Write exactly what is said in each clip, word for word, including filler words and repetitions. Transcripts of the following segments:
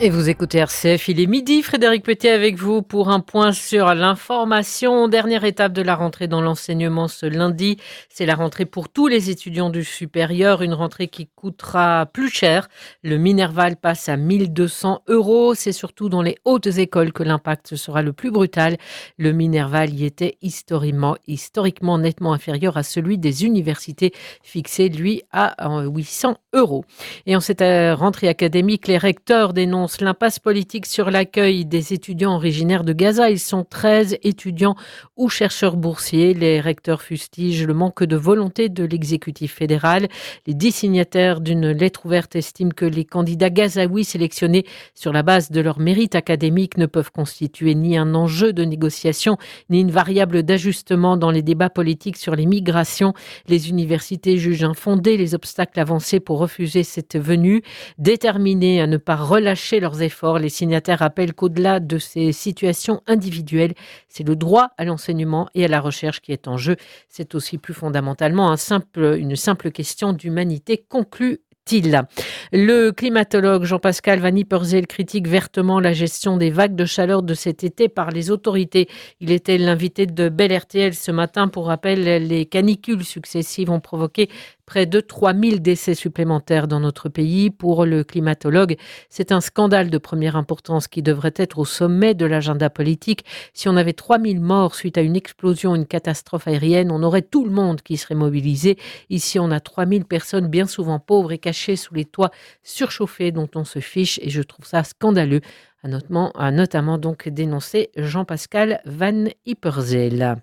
Et vous écoutez R C F, il est midi, Frédéric Petit avec vous pour un point sur l'information. Dernière étape de la rentrée dans l'enseignement ce lundi, c'est la rentrée pour tous les étudiants du supérieur, une rentrée qui coûtera plus cher. Le Minerval passe à mille deux cents euros, c'est surtout dans les hautes écoles que l'impact sera le plus brutal. Le Minerval y était historiquement, historiquement nettement inférieur à celui des universités, fixé lui à huit cents euros. Et en cette rentrée académique, les recteurs dénoncent l'impasse politique sur l'accueil des étudiants originaires de Gaza. Ils sont treize étudiants ou chercheurs boursiers. Les recteurs fustigent le manque de volonté de l'exécutif fédéral. Les dix signataires d'une lettre ouverte estiment que les candidats gazaouis sélectionnés sur la base de leur mérite académique ne peuvent constituer ni un enjeu de négociation, ni une variable d'ajustement dans les débats politiques sur les migrations. Les universités jugent infondés les obstacles avancés pour refuser cette venue. Déterminés à ne pas relâcher leurs efforts, les signataires rappellent qu'au-delà de ces situations individuelles, c'est le droit à l'enseignement et à la recherche qui est en jeu. C'est aussi plus fondamentalement un simple, une simple question d'humanité, conclut-il. Le climatologue Jean-Pascal Van Ypersele critique vertement la gestion des vagues de chaleur de cet été par les autorités. Il était l'invité de Bel R T L ce matin. Pour rappel, les canicules successives ont provoqué près de trois mille décès supplémentaires dans notre pays. Pour le climatologue, c'est un scandale de première importance qui devrait être au sommet de l'agenda politique. Si on avait trois mille morts suite à une explosion, une catastrophe aérienne, on aurait tout le monde qui serait mobilisé. Ici, on a trois mille personnes bien souvent pauvres et cachées sous les toits surchauffés dont on se fiche, et je trouve ça scandaleux, a notamment, a notamment donc dénoncé Jean-Pascal Van Ypersele.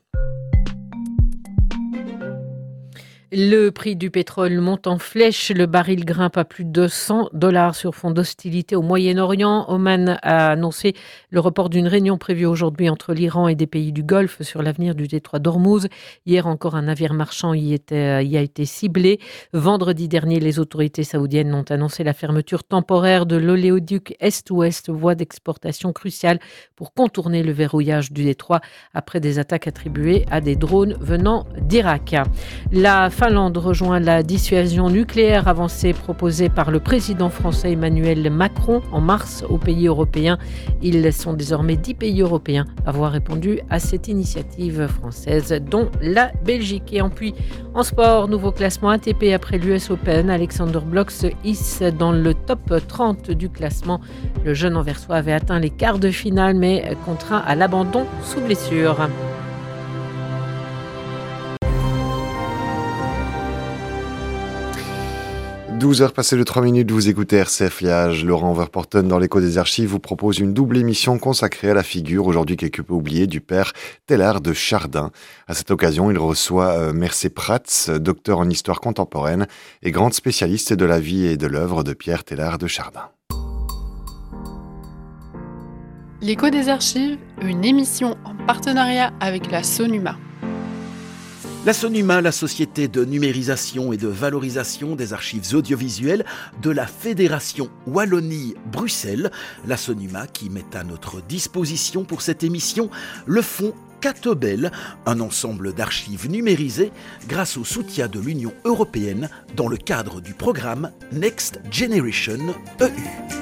Le prix du pétrole monte en flèche. Le baril grimpe à plus de cent dollars sur fond d'hostilité au Moyen-Orient. Oman a annoncé le report d'une réunion prévue aujourd'hui entre l'Iran et des pays du Golfe sur l'avenir du détroit d'Ormuz. Hier encore, un navire marchand y, était, y a été ciblé. Vendredi dernier, les autorités saoudiennes ont annoncé la fermeture temporaire de l'oléoduc Est-Ouest, voie d'exportation cruciale pour contourner le verrouillage du détroit après des attaques attribuées à des drones venant d'Irak. La Finlande rejoint la dissuasion nucléaire avancée proposée par le président français Emmanuel Macron en mars aux pays européens. Ils sont désormais dix pays européens à avoir répondu à cette initiative française, dont la Belgique. Et en puis, en sport, nouveau classement A T P après l'U S Open. Alexander Bloch se hisse dans le top trente du classement. Le jeune Anversois avait atteint les quarts de finale, mais contraint à l'abandon sous blessure. douze heures passées de trois minutes, vous écoutez R C F Liage. Laurent Verporten, dans l'écho des archives, vous propose une double émission consacrée à la figure, aujourd'hui quelque peu oubliée, du père Teilhard de Chardin. À cette occasion, il reçoit euh, Mercé Prats, docteur en histoire contemporaine et grande spécialiste de la vie et de l'œuvre de Pierre Teilhard de Chardin. L'écho des archives, une émission en partenariat avec la Sonuma. La Sonuma, la société de numérisation et de valorisation des archives audiovisuelles de la Fédération Wallonie-Bruxelles. La Sonuma qui met à notre disposition pour cette émission le fonds Catobel, un ensemble d'archives numérisées grâce au soutien de l'Union européenne dans le cadre du programme Next Generation E U.